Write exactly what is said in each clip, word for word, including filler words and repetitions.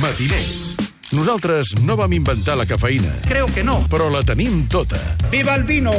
Matiners. Nosaltres no vam inventar la cafeïna. Creo que no. Però la tenim tota. ¡Viva el vino!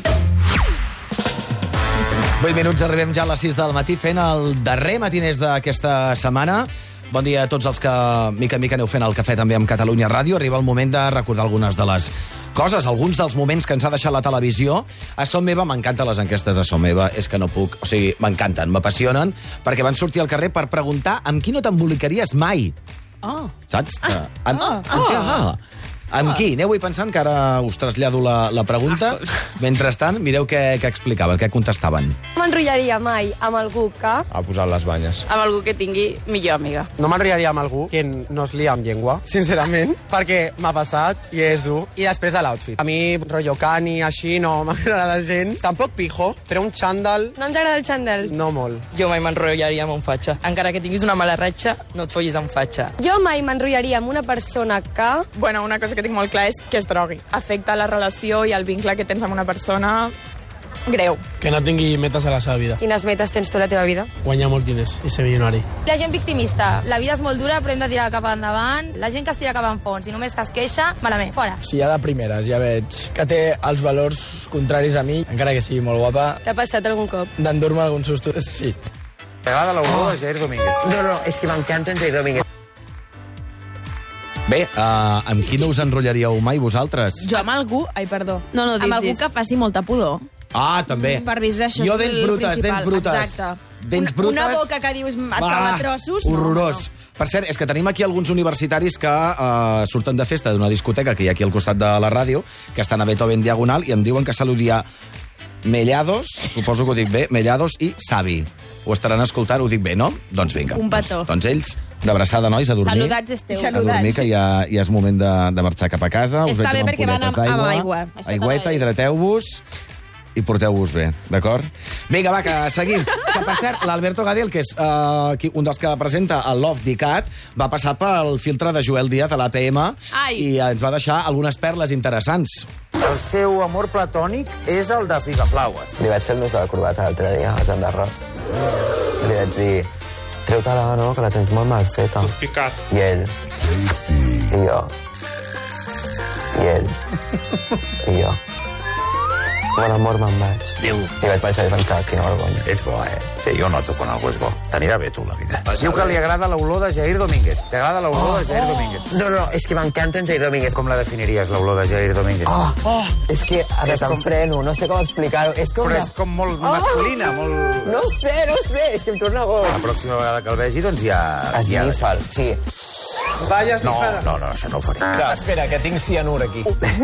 vuit minuts, arribem ja a les sis del matí fent el darrer matiners d'aquesta setmana. Bon dia a tots els que, mica en mica, aneu fent el cafè també amb Catalunya Ràdio. Arriba el moment de recordar algunes de les coses, alguns dels moments que ens ha deixat la televisió. A Som Meva, m'encanten les enquestes de Som Meva, és que no puc, o sigui, m'encanten, m'apassionen, perquè van sortir al carrer per preguntar amb qui no t'embolicaries mai. Oh. Saps? Ah. Amb, Oh. amb, què? ah. Amb qui? Aneu-hi pensant que ara us trasllado la, la pregunta. Mentrestant, mireu què, què explicaven, què contestaven. No m'enrotllaria mai amb algú que... A posar les banyes. Amb algú que tingui millor amiga. No m'enrotllaria amb algú que no es lia amb llengua, sincerament, perquè m'ha passat i és dur. I després de l'outfit. A mi, rotllo cani, així, no m'agrada gens. Tampoc pijo, però un xandall... No ens agrada el xandall. No molt. Jo mai m'enrotllaria amb un fatxa. Encara que tinguis una mala ratxa, no et follis amb fatxa. Jo mai m'enrotllaria amb una persona que... Bueno, una cosa que tinc molt clar és que es drogui. Afecta la relació i el vincle que tens amb una persona greu. Que no tingui metes a la seva vida. Quines metes tens tu a la teva vida? Guanyar molts diners i ser milionari. La gent victimista. La vida és molt dura, però hem de tirar cap endavant. La gent que es tira cap en fons i només que es queixa, malament, fora. Si ja de primeres ja veig que té els valors contraris a mi, encara que sigui molt guapa... T'ha passat algun cop? D'endur-me algun susto, sí. T'agrada l'olor de Jair Domínguez? No, no, és que m'encanta en Jair Domínguez. Bé, uh, amb qui no us enrotllaríeu mai vosaltres? Jo amb algú... Ai, perdó. No, no, dis, amb algú dis. que faci molta pudor. Ah, també. Per dir, això jo és dents el brutes, principal. dents brutes. Exacte. Dents una, brutes... Una boca que dius et cau a trossos... Horrorós. No, no. Per cert, és que tenim aquí alguns universitaris que uh, surten de festa d'una discoteca que hi ha aquí al costat de la ràdio, que estan a Beethoven Diagonal, i em diuen que saludia Mellados, suposo que ho dic bé, Mellados i Savi. Ho estaran escoltant, ho dic bé, no? Doncs vinga. Un petó. Doncs, doncs ells, una abraçada, nois, a dormir. Saludats, esteu. A dormir, que ja, ja és moment de, de marxar cap a casa. Us Està veig bé amb perquè van ampolletes amb, amb d'aigua. aigua. Això Aigüeta, t'agrada. hidrateu-vos i porteu-vos bé, d'acord? Vinga, va, que seguim. Que, per cert, l'Alberto Gadel, que és uh, qui, un dels que presenta el Love d'ICAT, va passar pel filtre de Joel Díaz a l'A P M i ens va deixar algunes perles interessants. El seu amor platònic és el de Figaflaues. Li vaig fer el nus de la corbata l'altre dia, a Sant Darro. Li vaig dir, treu-te-la, no?, que la tens molt mal feta. Suspicaz. I ell. I jo. I ell. I jo. Bon amor, me'n vaig. Diu. I vaig pensar i pensar, quina vergonya. Ets bo, eh? Sí, jo noto quan algú és bo. T'anirà bé, tu, la vida. Diu que li agrada l'olor de Jair Domínguez. T'agrada l'olor de Jair Domínguez? No, no, és que m'encanta en Jair Domínguez. Com la definiries, l'olor de Jair Domínguez? Oh, oh, és que, a veure, com... t'enfreno, no sé com explicar-ho. És com Però una... és com molt masculina, oh! molt... No sé, no sé, és que em torna goig. La pròxima vegada que el vegi, doncs ja... Esnifa'l, sí. Vaya No, esnifada. no, no, això no ho faré. Que, espera, que tinc cianur aquí.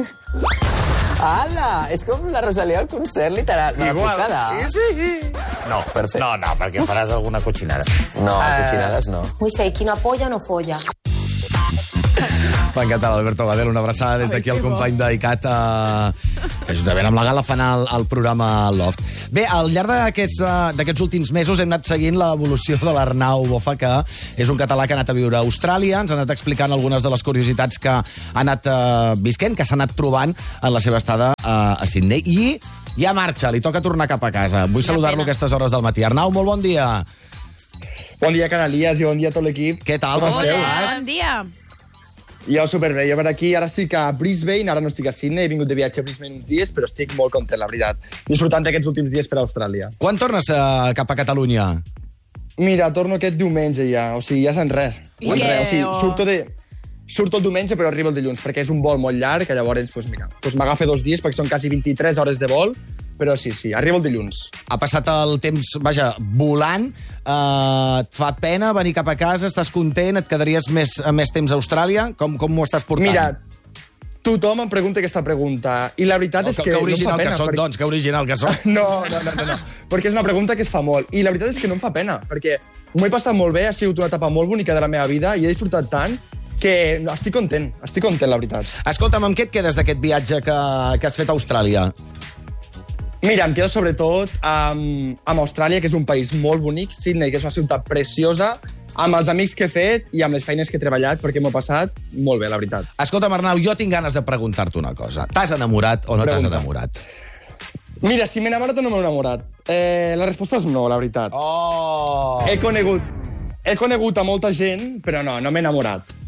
Ala, és com la Rosalia al concert, literal. Me la puc quedar? sí, sí. No, Perfecte. no, no, perquè faràs alguna cotxinada. No, cotxinades no. Vull ser, qui no apoya, no folla. M'ha encantat l'Alberto Gadel, una abraçada des d'aquí al company d'ICAT, eh, que juntament amb la Gala fan el, el programa Loft. Bé, al llarg d'aquests uh, d'aquests últims mesos hem anat seguint l'evolució de l'Arnau Bofa, que és un català que ha anat a viure a Austràlia, ens ha anat explicant algunes de les curiositats que ha anat uh, visquent, que s'ha anat trobant en la seva estada uh, a Sydney, i ja marxa, li toca tornar cap a casa. Vull saludar-lo a aquestes hores del matí. Arnau, molt bon dia. Bon dia, Canalies, i bon dia a tot l'equip. Què tal? Com esteu? Bon dia. Jo superbé, jo per aquí ara estic a Brisbane, ara no estic a Sydney, he vingut de viatge a Brisbane uns dies, però estic molt content, la veritat. Disfrutant aquests últims dies per Austràlia. Quan tornes uh, cap a Catalunya? Mira, torno aquest diumenge ja, o sigui, ja se'n res. I En què? res, o sigui, O- surto, de, surto el diumenge, però arribo el dilluns, perquè és un vol molt llarg, que llavors, pues, mira, pues m'agafa dos dies, perquè són quasi vint-i-tres hores de vol, però sí, sí, arribo el dilluns. Ha passat el temps, vaja, volant, eh, et fa pena venir cap a casa, estàs content, et quedaries més, més temps a Austràlia? Com, com ho estàs portant? Mira, tothom em pregunta aquesta pregunta, i la veritat no, és que, que, que original no em fa que pena. soc, perquè... doncs, que original que soc. No, no, no, no, no, perquè és una pregunta que es fa molt, i la veritat és que no em fa pena, perquè m'ho he passat molt bé, ha sigut una etapa molt bonica de la meva vida, i he disfrutat tant que no, estic content, estic content, la veritat. Escolta'm, amb què et quedes d'aquest viatge que, que has fet a Austràlia? Mira, em quedo sobretot amb, amb Austràlia, que és un país molt bonic, Sydney, que és una ciutat preciosa, amb els amics que he fet i amb les feines que he treballat, perquè m'ho he passat molt bé, la veritat. Escolta'm, Arnau, jo tinc ganes de preguntar-te una cosa. T'has enamorat o no t'has Pregunta. enamorat? Mira, si m'he enamorat o no m'he enamorat? Eh, la resposta és no, la veritat. Oh! He conegut, he conegut a molta gent, però no, no m'he enamorat.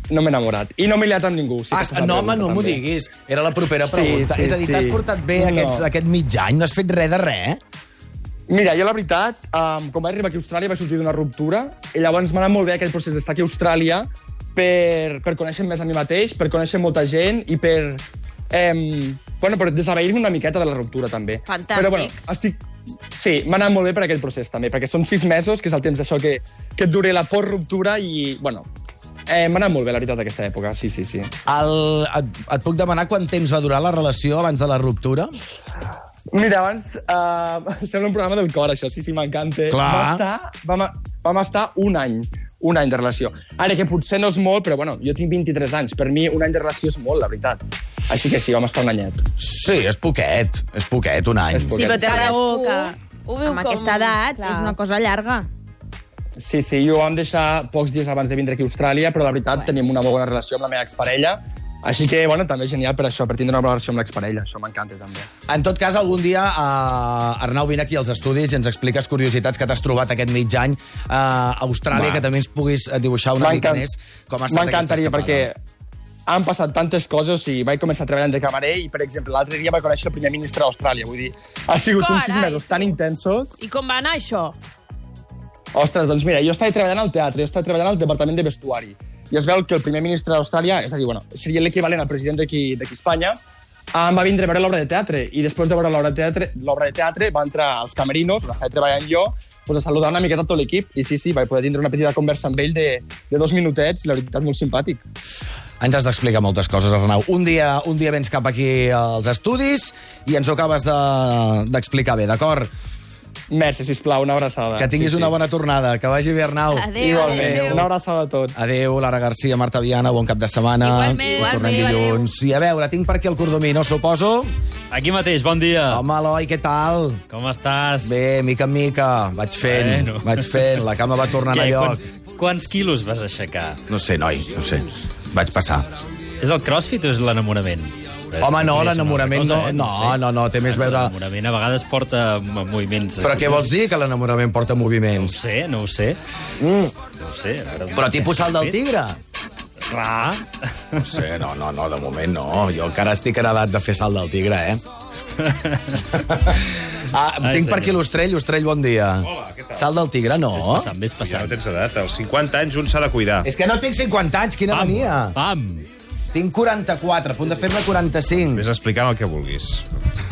no m'he enamorat. I no m'he liat amb ningú. Sí Ah, no, home, no m'ho diguis. Era la propera Sí, pregunta. sí, És a dir, sí. t'has portat bé No. aquests, aquest mig any? No has fet res de res? Mira, jo la veritat, um, quan vaig arribar aquí a Austràlia vaig sortir d'una ruptura i llavors m'ha anat molt bé aquell procés d'estar aquí a Austràlia per, per conèixer més a mi mateix, per conèixer molta gent i per, um, bueno, per desaveir-me una miqueta de la ruptura, també. Fantàstic. Però, bueno, estic... Sí, m'ha anat molt bé per aquell procés, també, perquè són sis mesos, que és el temps això que, que et dure la post-ruptura i, bueno, eh, m'ha anat molt bé, la veritat, aquesta època, sí, sí, sí. El, et, et puc demanar quant temps va durar la relació abans de la ruptura? Mira, abans... Uh, sembla un programa del cor, això, sí, sí, m'encanta. Clar. Vam estar, vam, vam estar un any, un any de relació. Ara, que potser no és molt, però bueno, jo tinc vint-i-tres anys. Per mi, un any de relació és molt, la veritat. Així que sí, vam estar un anyet. Sí, és poquet, és poquet, un any. És Sí, poquet. però té raó que ho viu amb com- aquesta edat clar. és una cosa llarga. Sí, sí, jo ho vam deixar pocs dies abans de vindre aquí a Austràlia, però la veritat tenim una molt bona relació amb la meva exparella. Així que, bueno, també és genial per això, per tindre una bona relació amb l'exparella. Això m'encanta, també. En tot cas, algun dia, uh, Arnau, vine aquí als estudis i ens expliques curiositats que t'has trobat aquest mig any uh, a Austràlia, Va. que també ens puguis dibuixar una mica més com ha estat aquesta M'encantaria, escapada. perquè han passat tantes coses, o sigui, vaig començar treballant de camarer i, per exemple, l'altre dia vaig conèixer el primer ministre d'Austràlia. Vull dir, ha sigut uns sis Carai, mesos tan intensos. I com va anar això? Ostres, doncs mira, jo estava treballant al teatre, jo estava treballant al departament de vestuari. I es veu que el primer ministre d'Austràlia, és a dir, bueno, seria l'equivalent al president d'aquí d'aquí a Espanya, em va vindre a veure l'obra de teatre. I després de veure l'obra de teatre, l'obra de teatre va entrar als camerinos, on estava treballant jo, pues, a saludar una miqueta tot l'equip. I sí, sí, vaig poder tindre una petita conversa amb ell de, de dos minutets, i la veritat, molt simpàtic. Ens has d'explicar moltes coses, Arnau. Un dia, un dia vens cap aquí als estudis i ens ho acabes de- d'explicar bé, d'acord? Merci, sisplau, una abraçada. Que tinguis Sí, sí. una bona tornada. Que vagi bé, Arnau. Adéu. Igualment, una abraçada a tots. Adéu, Lara Garcia, Marta Viana, bon cap de setmana. Igualment, Tornem igualment, dilluns. I a veure, tinc per aquí el Cordomino, suposo. Aquí mateix, bon dia. Home, Eloi, què tal? Com estàs? Bé, mica en mica, vaig fent, Bueno. vaig fent, la cama va tornant a Què, lloc. quants, quants quilos vas aixecar? No sé, noi, no sé. Vaig passar. És el crossfit o és l'enamorament? Home, no, Podria ser una l'enamorament altra no, cosa, eh? no, sé. no, no, té més a veure... L'enamorament a vegades porta mo- moviments... Però què vols dir, que l'enamorament porta No ho moviments? sé, no ho sé. Mm. No ho sé. a veure- Però tipus salt del tigre? Clar. No sé, no, no, no, de moment no. Jo encara estic en edat de fer salt del tigre, eh? Ah, Ai, tinc per aquí senyor. l'Ostrell. Ostrell, bon dia. Hola, què tal? Salt del tigre, no? Ves passant, ves Ja passant. no tens edat. Als cinquanta anys un s'ha de cuidar. És que no tinc cinquanta anys, quina Pam, mania. pam. Tinc quaranta-quatre, a punt de fer-ne quaranta-cinc. Ves explicant el que vulguis.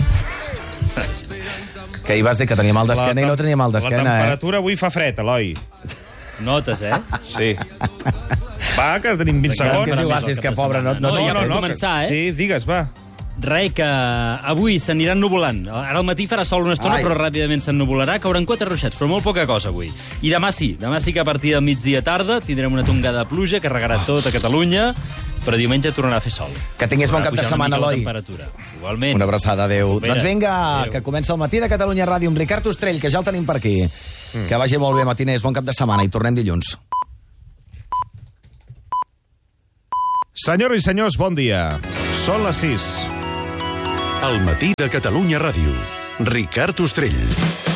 Que hi vas dir que tenia mal d'esquena i no tenia mal La d'esquena, eh? temperatura avui fa fred, Eloi. Notes, eh? Sí. Va, que tenim vint És que segons. és igual, si és que pobre, no, no, No, ja no, pot no, començar, eh? Sí, digues, va. Res, que avui s'aniran nuvolant. Ara al matí farà sol una estona, Ai. però ràpidament s'ennuvolarà. Cauran quatre ruixats, però molt poca cosa avui. I demà sí, demà sí que a partir de migdia tarda tindrem una tongada de pluja que regarà tot a Catalunya, però diumenge tornarà a fer sol. Que tingués bon cap de Pujarà una setmana, mica la Eloi. temperatura. Igualment. Una abraçada, adéu. Recupera. Doncs vinga, Adéu. que comença el matí de Catalunya Ràdio amb Ricard Ostrell, que ja el tenim per aquí. Mm. Que vagi molt bé, matiners, bon cap de setmana i tornem dilluns. Senyores i senyors, bon dia. Són les sis. El matí de Catalunya Ràdio. Ricard Ostrell.